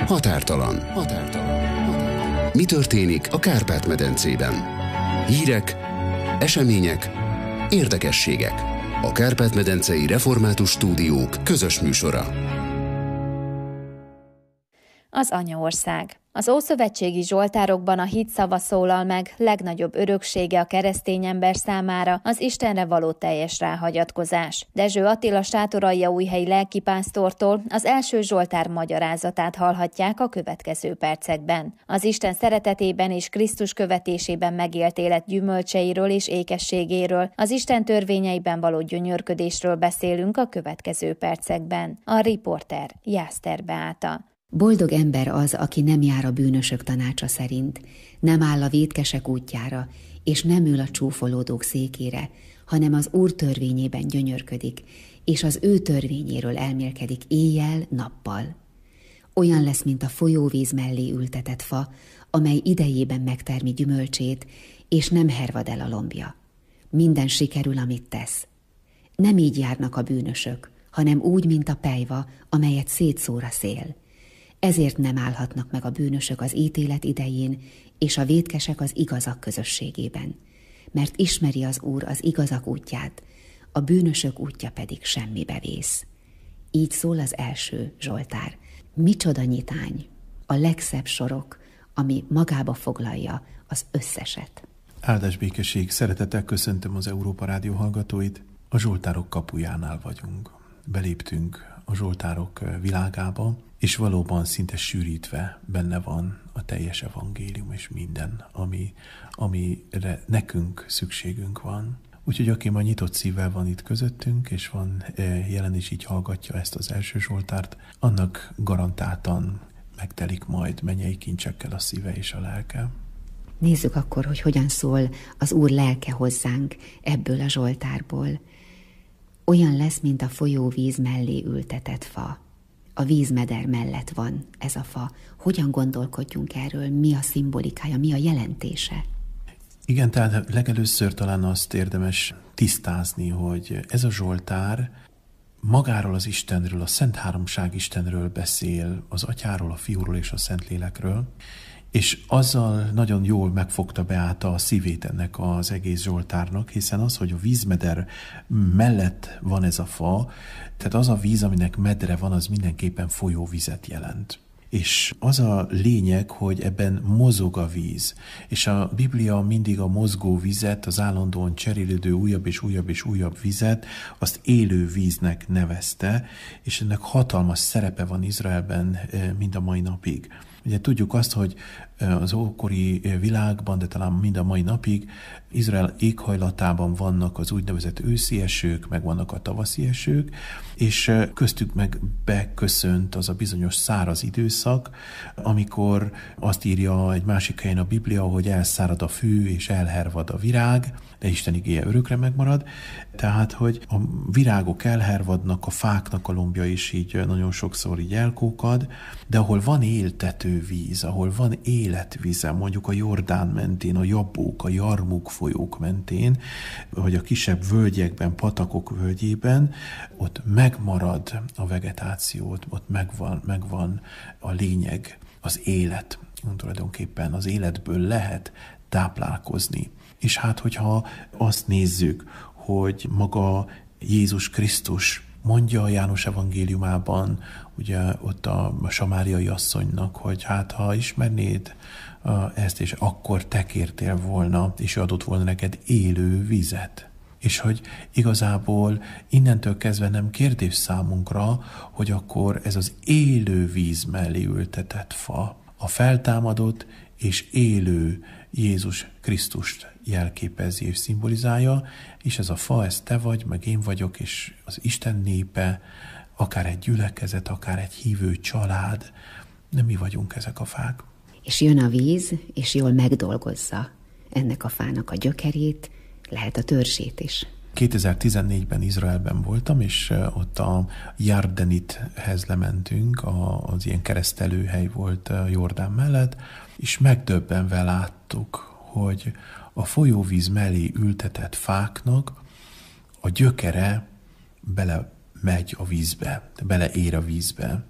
Határtalan. Mi történik a Kárpát-medencében? Hírek, események, érdekességek. A Kárpát-medencei Református Stúdiók közös műsora. Az Anyaország. Az ószövetségi zsoltárokban a hit szava szólal meg, legnagyobb öröksége a keresztény ember számára az Istenre való teljes ráhagyatkozás. Dezső Attila sátoraljaújhelyi lelkipásztortól az első zsoltár magyarázatát hallhatják a következő percekben. Az Isten szeretetében és Krisztus követésében megélt élet gyümölcseiről és ékességéről, az Isten törvényeiben való gyönyörködésről beszélünk a következő percekben. A riporter Jászter Beáta. Boldog ember az, aki nem jár a bűnösök tanácsa szerint, nem áll a vétkesek útjára, és nem ül a csúfolódók székére, hanem az Úr törvényében gyönyörködik, és az ő törvényéről elmélkedik éjjel-nappal. Olyan lesz, mint a folyóvíz mellé ültetett fa, amely idejében megtermi gyümölcsét, és nem hervad el a lombja. Minden sikerül, amit tesz. Nem így járnak a bűnösök, hanem úgy, mint a pelyva, amelyet szétszór a szél. Ezért nem állhatnak meg a bűnösök az ítélet idején, és a vétkesek az igazak közösségében. Mert ismeri az Úr az igazak útját, a bűnösök útja pedig semmibe vész. Így szól az első zsoltár. Micsoda nyitány, a legszebb sorok, ami magába foglalja az összeset. Áldás békesség, szeretettel köszöntöm az Európa Rádió hallgatóit. A zsoltárok kapujánál vagyunk. Beléptünk a zsoltárok világába, és valóban szinte sűrítve benne van a teljes evangélium és minden, amire nekünk szükségünk van. Úgyhogy aki ma nyitott szívvel van itt közöttünk, és van jelen is így hallgatja ezt az első zsoltárt, annak garantáltan megtelik majd mennyei kincsekkel a szíve és a lelke. Nézzük akkor, hogy hogyan szól az Úr lelke hozzánk ebből a zsoltárból. Olyan lesz, mint a folyóvíz mellé ültetett fa. A vízmeder mellett van ez a fa. Hogyan gondolkodjunk erről? Mi a szimbolikája, mi a jelentése? Igen, tehát legelőször talán azt érdemes tisztázni, hogy ez a zsoltár magáról az Istenről, a Szent Háromság Istenről beszél, az Atyáról, a Fiúról és a Szentlélekről, és azzal nagyon jól megfogta Beáta a szívét ennek az egész zsoltárnak, hiszen az, hogy a vízmeder mellett van ez a fa, tehát az a víz, aminek medre van, az mindenképpen folyóvizet jelent. És az a lényeg, hogy ebben mozog a víz, és a Biblia mindig a mozgó vizet, az állandóan cserélődő újabb és újabb és újabb vizet, azt élő víznek nevezte, és ennek hatalmas szerepe van Izraelben mind a mai napig. Ugye tudjuk azt, hogy az ókori világban, de talán mind a mai napig Izrael éghajlatában vannak az úgynevezett őszi esők, meg vannak a tavaszi esők, és köztük meg beköszönt az a bizonyos száraz időszak, amikor azt írja egy másik helyen a Biblia, hogy elszárad a fű és elhervad a virág, de Isten igéje örökre megmarad. Tehát, hogy a virágok elhervadnak, a fáknak a lombja is így nagyon sokszor így elkókad, de ahol van éltető víz, ahol van életvize, mondjuk a Jordán mentén, a Jabók, a Jarmuk folyók mentén, vagy a kisebb völgyekben, patakok völgyében, ott megmarad a vegetáció, ott megvan a lényeg, az élet. Tulajdonképpen az életből lehet táplálkozni. És hát, hogyha azt nézzük, hogy maga Jézus Krisztus mondja a János evangéliumában, ugye ott a samáriai asszonynak, hogy hát ha ismernéd ezt, és akkor te kértél volna, és ő adott volna neked élő vizet. És hogy igazából innentől kezdve nem kérdés számunkra, hogy akkor ez az élő víz mellé ültetett fa, a feltámadott és élő Jézus Krisztust jelképezi és szimbolizálja, és ez a fa, ez te vagy, meg én vagyok, és az Isten népe, akár egy gyülekezet, akár egy hívő család, de mi vagyunk ezek a fák. És jön a víz, és jól megdolgozza ennek a fának a gyökerét, lehet a törzsét is. 2014-ben Izraelben voltam, és ott a Yardenithez lementünk, az ilyen keresztelőhely volt Jordán mellett, és megdöbbenve láttuk, hogy a folyóvíz mellé ültetett fáknak a gyökere belemegy a vízbe, beleér a vízbe.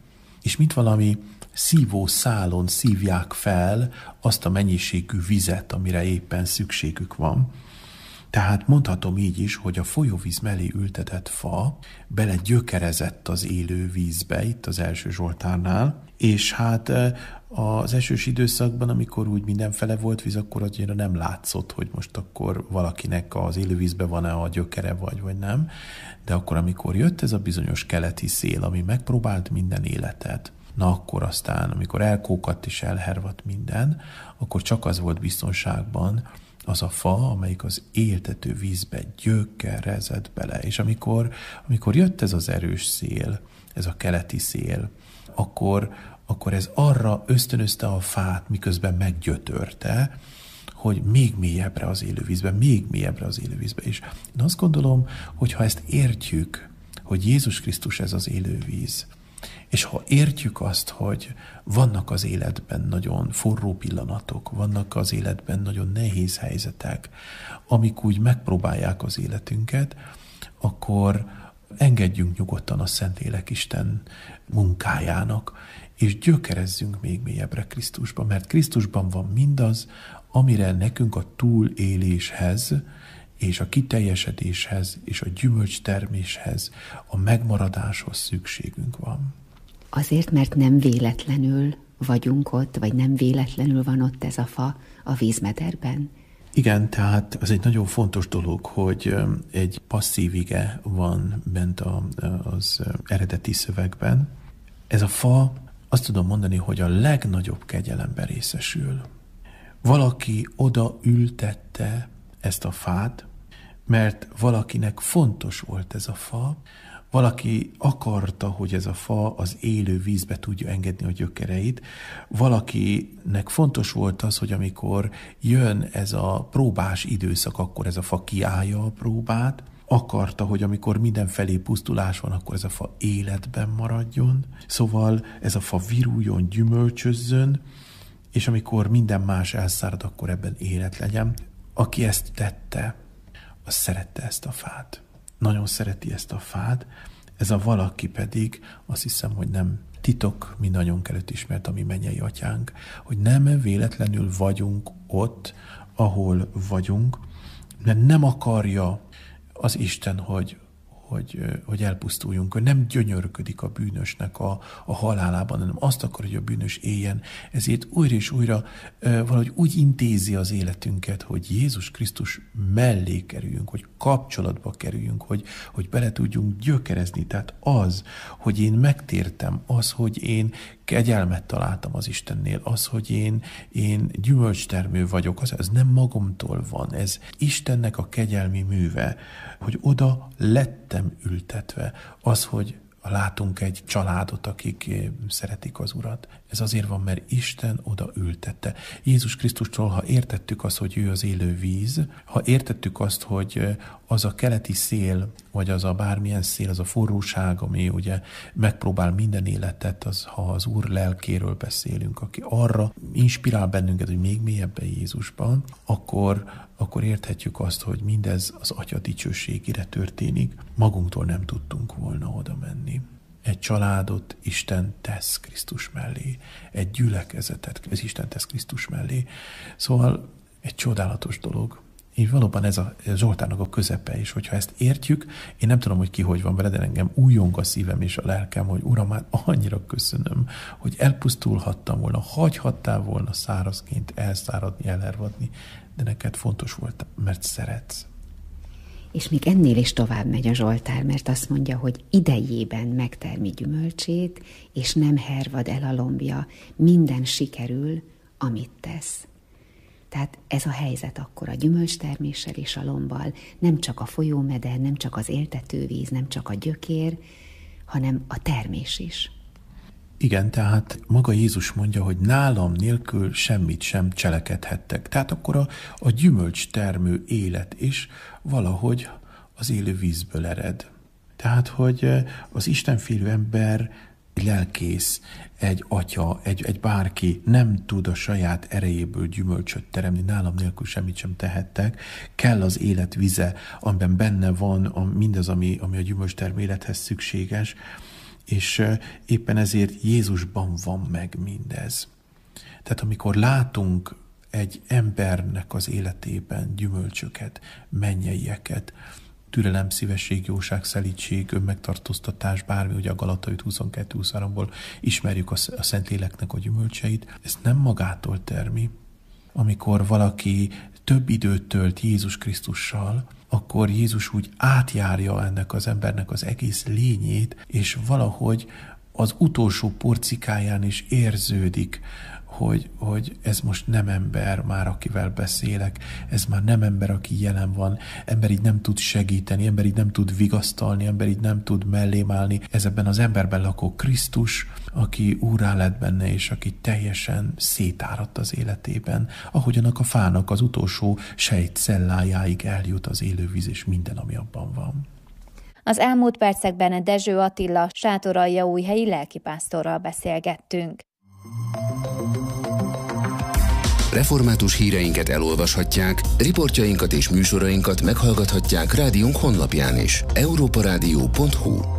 és mint valami szívószálon szívják fel azt a mennyiségű vizet, amire éppen szükségük van. Tehát mondhatom így is, hogy a folyóvíz mellé ültetett fa belegyökerezett az élő vízbe, itt az első Zsoltárnál, és hát az esős időszakban, amikor úgy mindenfele volt víz, akkor annyira nem látszott, hogy most akkor valakinek az élővízbe van-e a gyökere, vagy nem. De akkor, amikor jött ez a bizonyos keleti szél, ami megpróbált minden életet, na akkor aztán, amikor elkókadt és elhervadt minden, akkor csak az volt biztonságban, az a fa, amelyik az éltető vízbe gyökerezett bele. És amikor jött ez az erős szél, ez a keleti szél, akkor ez arra ösztönözte a fát, miközben meggyötörte, hogy még mélyebbre az élővízbe, még mélyebbre az élővízbe. És én azt gondolom, hogy ha ezt értjük, hogy Jézus Krisztus ez az élővíz, és ha értjük azt, hogy vannak az életben nagyon forró pillanatok, vannak az életben nagyon nehéz helyzetek, amik úgy megpróbálják az életünket, akkor engedjünk nyugodtan a Szentlélek Isten munkájának, és gyökerezzünk még mélyebbre Krisztusba, mert Krisztusban van mindaz, amire nekünk a túléléshez, és a kiteljesedéshez, és a gyümölcsterméshez, a megmaradáshoz szükségünk van. Azért, mert nem véletlenül vagyunk ott, vagy nem véletlenül van ott ez a fa a vízmederben? Igen, tehát ez egy nagyon fontos dolog, hogy egy passzív ige van bent az eredeti szövegben. Ez a fa, azt tudom mondani, hogy a legnagyobb kegyelemben részesül. Valaki oda ültette ezt a fát, mert valakinek fontos volt ez a fa, valaki akarta, hogy ez a fa az élő vízbe tudja engedni a gyökereit, valakinek fontos volt az, hogy amikor jön ez a próbás időszak, akkor ez a fa kiállja a próbát, akarta, hogy amikor mindenfelé pusztulás van, akkor ez a fa életben maradjon, szóval ez a fa viruljon, gyümölcsözzön, és amikor minden más elszárad, akkor ebben élet legyen. Aki ezt tette, az szerette ezt a fát. Nagyon szereti ezt a fát, ez a valaki pedig azt hiszem, hogy nem titok mindannyiunk előtt ismert a mi mennyei atyánk, hogy nem véletlenül vagyunk ott, ahol vagyunk, mert nem akarja az Isten, hogy elpusztuljunk, hogy nem gyönyörködik a bűnösnek a halálában, hanem azt akar, hogy a bűnös éljen. Ezért újra és újra valahogy úgy intézi az életünket, hogy Jézus Krisztus mellé kerüljünk, hogy kapcsolatba kerüljünk, hogy bele tudjunk gyökerezni. Tehát az, hogy én megtértem, az, hogy én kegyelmet találtam az Istennél, az, hogy én gyümölcstermő vagyok, ez nem magamtól van, ez Istennek a kegyelmi műve, hogy oda lettem ültetve, az, hogy látunk egy családot, akik szeretik az Urat. Ez azért van, mert Isten oda ültette. Jézus Krisztustól, ha értettük azt, hogy ő az élő víz, ha értettük azt, hogy az a keleti szél, vagy az a bármilyen szél, az a forróság, ami ugye megpróbál minden életet, ha az Úr lelkéről beszélünk, aki arra inspirál bennünket, hogy még mélyebben Jézusban, akkor érthetjük azt, hogy mindez az Atya dicsőségére történik. Magunktól nem tudtunk volna oda menni. Egy családot Isten tesz Krisztus mellé, egy gyülekezetet Isten tesz Krisztus mellé. Szóval egy csodálatos dolog. Így valóban ez a Zsoltárnak a közepe is, hogyha ezt értjük, én nem tudom, hogy ki hogy van vele, de engem újjong a szívem és a lelkem, hogy Uram, már annyira köszönöm, hogy elpusztulhattam volna, hagyhattál volna szárazként elszáradni, elhervadni, de neked fontos volt, mert szeretsz. És még ennél is tovább megy a Zsoltár, mert azt mondja, hogy idejében megtermi gyümölcsét, és nem hervad el a lombja, minden sikerül, amit tesz. Tehát ez a helyzet akkor a gyümölcsterméssel és a lombbal, nem csak a folyómeder, nem csak az éltetővíz, nem csak a gyökér, hanem a termés is. Igen, tehát maga Jézus mondja, hogy nálam nélkül semmit sem cselekedhettek. Tehát akkor a gyümölcstermő élet is valahogy az élő vízből ered. Tehát, hogy az istenfélő ember, egy lelkész, egy atya, egy bárki nem tud a saját erejéből gyümölcsöt teremni, nálam nélkül semmit sem tehettek. Kell az élet vize, amiben benne van mindaz, ami a gyümölcstermő élethez szükséges, És éppen ezért Jézusban van meg mindez. Tehát amikor látunk egy embernek az életében gyümölcsöket, mennyeieket, türelem, szívesség, jóság, szelídség, önmegtartóztatás, bármi, ugye a Galatai 22-23-ból ismerjük a Szentléleknek a gyümölcseit, ez nem magától termi. Amikor valaki több időt tölt Jézus Krisztussal, akkor Jézus úgy átjárja ennek az embernek az egész lényét, és valahogy az utolsó porcikáján is érződik, hogy ez most nem ember már, akivel beszélek, ez már nem ember, aki jelen van, ember így nem tud segíteni, ember így nem tud vigasztalni, ember így nem tud mellém állni. Ez ebben az emberben lakó Krisztus, aki úrrá lett benne, és aki teljesen szétáradt az életében, ahogy annak a fának az utolsó sejtcellájáig eljut az élővíz és minden, ami abban van. Az elmúlt percekben Dezső Attila sátoraljaújhelyi lelkipásztorral beszélgettünk. Református híreinket elolvashatják, riportjainkat és műsorainkat meghallgathatják rádiónk honlapján is. europaradio.hu